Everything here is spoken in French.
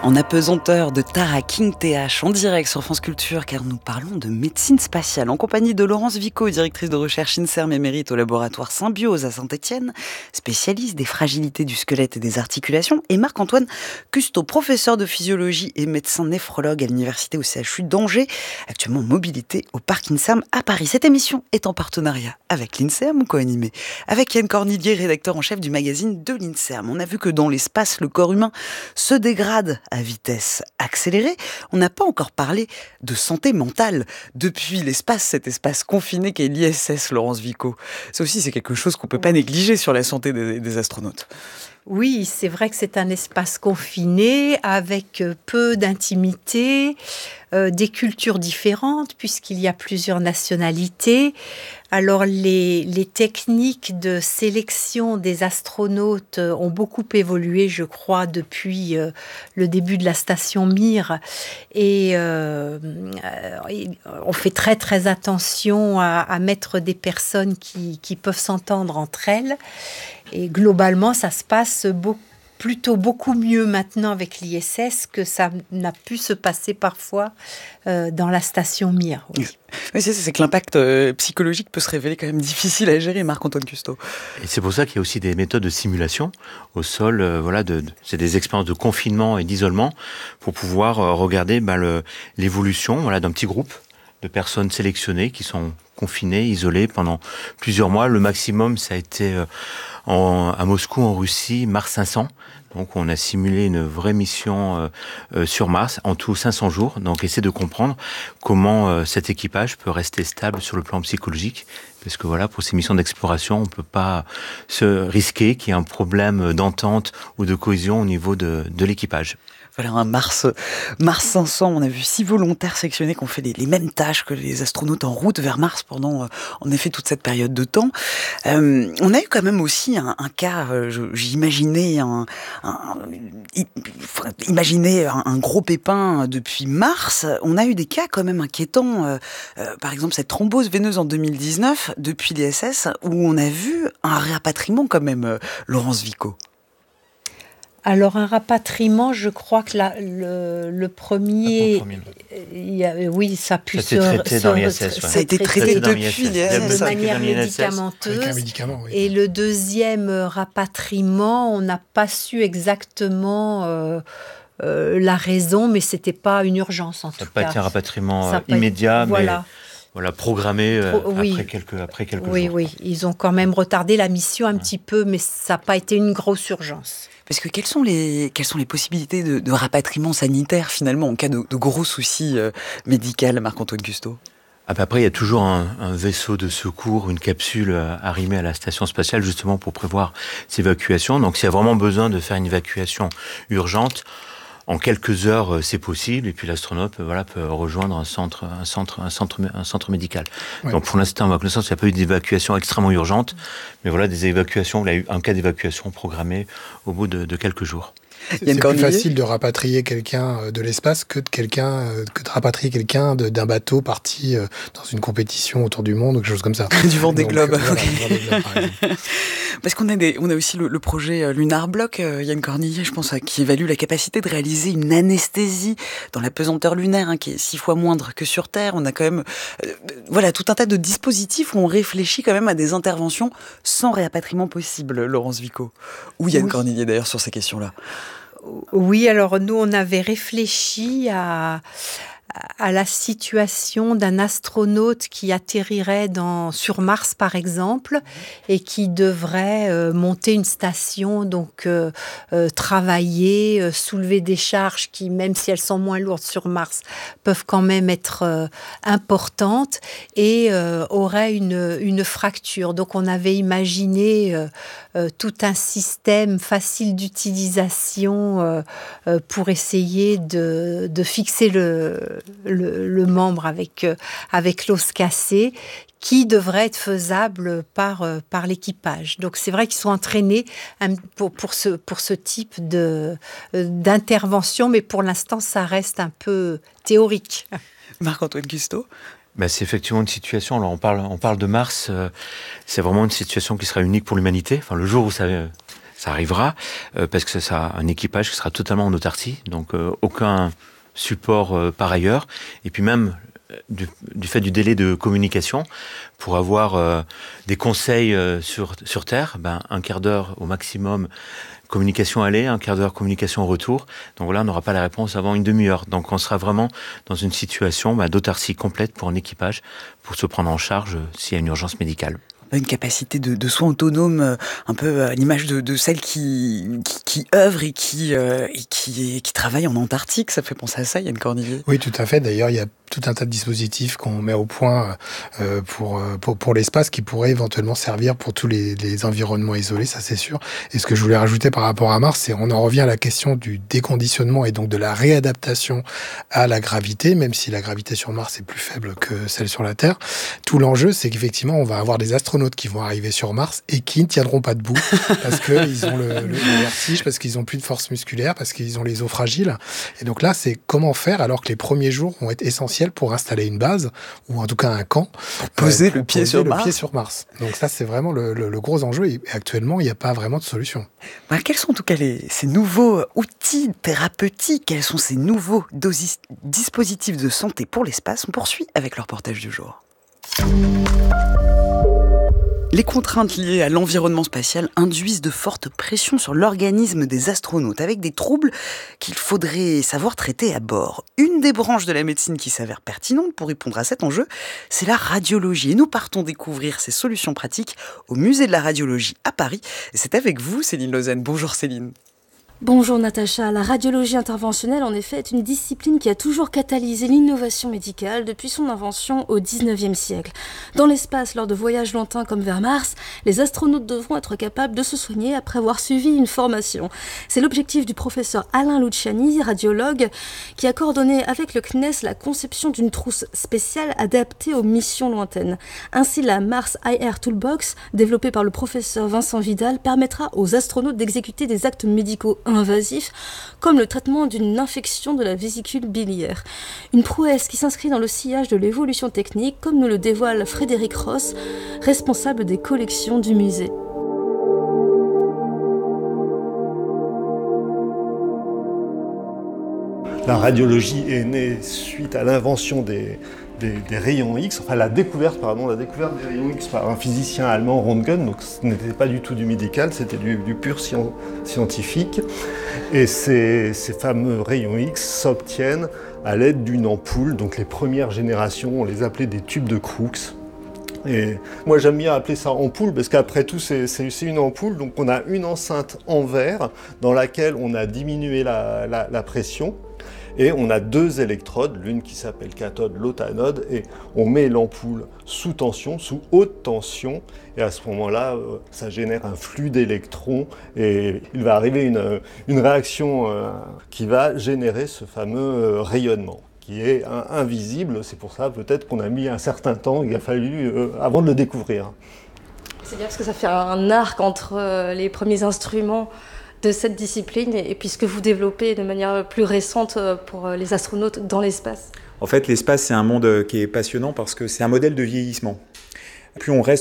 En apesanteur de Tara King TH en direct sur France Culture, car nous parlons de médecine spatiale en compagnie de Laurence Vico, directrice de recherche INSERM émérite au laboratoire Symbiose à Saint-Étienne, spécialiste des fragilités du squelette et des articulations, et Marc-Antoine Custeau, professeur de physiologie et médecin néphrologue à l'université au CHU d'Angers, actuellement en mobilité au parc INSERM à Paris. Cette émission est en partenariat avec l'INSERM, co-animée avec Yann Cornillier, rédacteur en chef du magazine de l'INSERM. On a vu que dans l'espace, le corps humain se dégrade à vitesse accélérée. On n'a pas encore parlé de santé mentale depuis l'espace, cet espace confiné qu'est l'ISS, Laurence Vico. Ça aussi, c'est quelque chose qu'on ne peut pas négliger sur la santé des astronautes. Oui, c'est vrai que c'est un espace confiné avec peu d'intimité, des cultures différentes puisqu'il y a plusieurs nationalités. Alors les techniques de sélection des astronautes ont beaucoup évolué, je crois, depuis le début de la station Mir. Et on fait très très attention à mettre des personnes qui peuvent s'entendre entre elles. Et globalement, ça se passe plutôt beaucoup mieux maintenant avec l'ISS que ça n'a pu se passer parfois dans la station Mir. Oui, c'est que l'impact psychologique peut se révéler quand même difficile à gérer, Marc-Antoine Custeau. Et c'est pour ça qu'il y a aussi des méthodes de simulation au sol. C'est des expériences de confinement et d'isolement pour pouvoir regarder l'évolution d'un petit groupe de personnes sélectionnées qui sont confinées, isolées pendant plusieurs mois. Le maximum, ça a été à Moscou, en Russie, Mars 500. Donc, on a simulé une vraie mission sur Mars, en tout 500 jours. Donc, essayer de comprendre comment cet équipage peut rester stable sur le plan psychologique. Parce que pour ces missions d'exploration, on ne peut pas se risquer qu'il y ait un problème d'entente ou de cohésion au niveau de l'équipage. Voilà, un Mars 500, on a vu 6 volontaires sélectionnés qui ont fait les mêmes tâches que les astronautes en route vers Mars pendant, en effet, toute cette période de temps. On a eu quand même aussi un cas, j'imaginais un gros pépin depuis Mars. On a eu des cas quand même inquiétants, par exemple cette thrombose veineuse en 2019, depuis l'ISS, où on a vu un rapatriement quand même, Laurence Vico. Alors, un rapatriement, je crois que le premier... oui, ça a pu ça a été traité dans l'ISS. Ça a été traité depuis l'ISS. De manière médicamenteuse. Avec un médicament, oui. Et le deuxième rapatriement, on n'a pas su exactement... la raison, mais c'était pas une urgence en tout cas. Ça n'a pas été un rapatriement immédiat, mais programmé après quelques jours. Oui, ils ont quand même retardé la mission un petit peu, mais ça n'a pas été une grosse urgence. Parce que quelles sont les possibilités de rapatriement sanitaire finalement en cas de gros soucis médicaux, Marc-Antoine Custeau? Après, il y a toujours un vaisseau de secours, une capsule arrimée à la station spatiale justement pour prévoir ces évacuations. Donc, s'il y a vraiment besoin de faire une évacuation urgente, en quelques heures, c'est possible. Et puis l'astronaute peut rejoindre un centre médical. Ouais. Donc pour l'instant, à ma connaissance, il n'y a pas eu d'évacuation extrêmement urgente. Mais des évacuations, il y a eu un cas d'évacuation programmé au bout de quelques jours. C'est plus facile de rapatrier quelqu'un de l'espace que de rapatrier quelqu'un d'un bateau parti dans une compétition autour du monde ou quelque chose comme ça. Du Vendée Globe. Du Vendée Globe, par exemple. Parce qu'on a aussi le projet Lunar Block, Yann Cornillier, je pense, qui évalue la capacité de réaliser une anesthésie dans la pesanteur lunaire, qui est 6 fois moindre que sur Terre. On a quand même tout un tas de dispositifs où on réfléchit quand même à des interventions sans rapatriement possible, Laurence Vico. Ou Yann Cornillier d'ailleurs sur ces questions-là. Oui, alors nous, on avait réfléchi à la situation d'un astronaute qui atterrirait sur Mars, par exemple, et qui devrait monter une station, donc travailler, soulever des charges qui, même si elles sont moins lourdes sur Mars, peuvent quand même être importantes et aurait une fracture. Donc on avait imaginé tout un système facile d'utilisation pour essayer de fixer le membre avec l'os cassé, qui devrait être faisable par l'équipage. Donc c'est vrai qu'ils sont entraînés pour ce type d'intervention, mais pour l'instant ça reste un peu théorique. Marc-Antoine Custeau. C'est effectivement une situation, alors on parle de Mars, c'est vraiment une situation qui sera unique pour l'humanité. Enfin, le jour où ça ça arrivera, parce que ça un équipage qui sera totalement en autarcie, donc aucun support par ailleurs, et puis même du fait du délai de communication, pour avoir des conseils sur Terre, un quart d'heure au maximum communication aller, un quart d'heure communication retour. Donc voilà, on n'aura pas la réponse avant une demi-heure. Donc on sera vraiment dans une situation d'autarcie complète pour un équipage, pour se prendre en charge s'il y a une urgence médicale. Une capacité de soins autonome, un peu à l'image de celles qui œuvrent et qui travaillent en Antarctique. Ça fait penser à ça, Yann Cornillier. Oui, tout à fait. D'ailleurs, il y a tout un tas de dispositifs qu'on met au point pour l'espace qui pourraient éventuellement servir pour tous les environnements isolés, ça c'est sûr. Et ce que je voulais rajouter par rapport à Mars, c'est on en revient à la question du déconditionnement et donc de la réadaptation à la gravité, même si la gravité sur Mars est plus faible que celle sur la Terre. Tout l'enjeu, c'est qu'effectivement, on va avoir des astronautes qui vont arriver sur Mars et qui ne tiendront pas debout parce qu'ils ont le vertige, parce qu'ils ont plus de force musculaire, parce qu'ils ont les os fragiles. Et donc là, c'est comment faire alors que les premiers jours vont être essentiels pour installer une base, ou en tout cas un camp, pour poser le pied sur Mars. Donc ça, c'est vraiment le gros enjeu, et actuellement, il n'y a pas vraiment de solution. Quels sont en tout cas ces nouveaux outils thérapeutiques, quels sont ces nouveaux dispositifs de santé pour l'espace? On poursuit avec le reportage du jour. Les contraintes liées à l'environnement spatial induisent de fortes pressions sur l'organisme des astronautes, avec des troubles qu'il faudrait savoir traiter à bord. Une des branches de la médecine qui s'avère pertinente pour répondre à cet enjeu, c'est la radiologie. Et nous partons découvrir ces solutions pratiques au Musée de la Radiologie à Paris. Et c'est avec vous, Céline Lausanne. Bonjour Céline. Bonjour Natacha, la radiologie interventionnelle en effet est une discipline qui a toujours catalysé l'innovation médicale depuis son invention au XIXe siècle. Dans l'espace, lors de voyages lointains comme vers Mars, les astronautes devront être capables de se soigner après avoir suivi une formation. C'est l'objectif du professeur Alain Luciani, radiologue, qui a coordonné avec le CNES la conception d'une trousse spéciale adaptée aux missions lointaines. Ainsi, la Mars IR Toolbox, développée par le professeur Vincent Vidal, permettra aux astronautes d'exécuter des actes médicaux invasifs, comme le traitement d'une infection de la vésicule biliaire. Une prouesse qui s'inscrit dans le sillage de l'évolution technique, comme nous le dévoile Frédéric Ross, responsable des collections du musée. La radiologie est née suite à l'invention des rayons X, enfin la découverte des rayons X par un physicien allemand, Röntgen, donc ce n'était pas du tout du médical, c'était du pur scientifique. Et ces fameux rayons X s'obtiennent à l'aide d'une ampoule, donc les premières générations, on les appelait des tubes de Crookes. Et moi j'aime bien appeler ça ampoule parce qu'après tout c'est une ampoule, donc on a une enceinte en verre dans laquelle on a diminué la pression. Et on a deux électrodes, l'une qui s'appelle cathode, l'autre anode, et on met l'ampoule sous tension, sous haute tension, et à ce moment-là, ça génère un flux d'électrons, et il va arriver une réaction qui va générer ce fameux rayonnement, qui est invisible. C'est pour ça peut-être qu'on a mis un certain temps, il a fallu avant de le découvrir. C'est bien parce que ça fait un arc entre les premiers instruments de cette discipline et puis ce que vous développez de manière plus récente pour les astronautes dans l'espace. En fait, l'espace, c'est un monde qui est passionnant parce que c'est un modèle de vieillissement. Plus on reste